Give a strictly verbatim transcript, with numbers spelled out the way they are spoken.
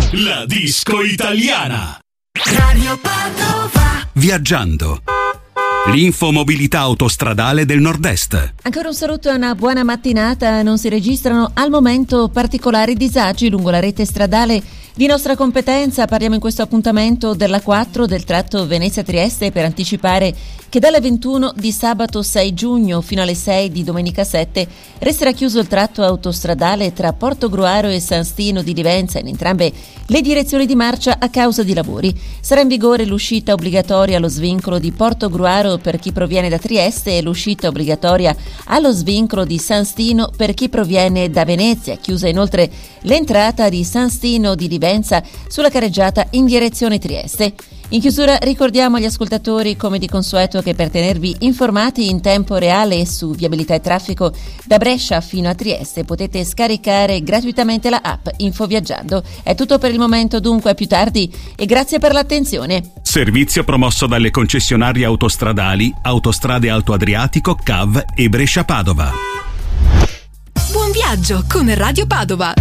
La disco italiana. Radio Padova. Viaggiando. L'infomobilità autostradale del Nord-Est. Ancora un saluto e una buona mattinata. Non si registrano al momento particolari disagi lungo la rete stradale di nostra competenza. Parliamo in questo appuntamento della quattro del tratto Venezia-Trieste, per anticipare che dalle ventuno di sabato sei giugno fino alle sei di domenica sette resterà chiuso il tratto autostradale tra Portogruaro e San Stino di Livenza in entrambe le direzioni di marcia a causa di lavori. Sarà in vigore l'uscita obbligatoria allo svincolo di Portogruaro per chi proviene da Trieste e l'uscita obbligatoria allo svincolo di San Stino per chi proviene da Venezia. Chiusa inoltre l'entrata di San Stino di Livenza sulla carreggiata in direzione Trieste. In chiusura ricordiamo agli ascoltatori, come di consueto, che per tenervi informati in tempo reale su viabilità e traffico da Brescia fino a Trieste potete scaricare gratuitamente la app InfoViaggiando. È tutto per il momento, dunque a più tardi e grazie per l'attenzione. Servizio promosso dalle concessionarie autostradali Autostrade Alto Adriatico, C A V e Brescia Padova. Buon viaggio con Radio Padova.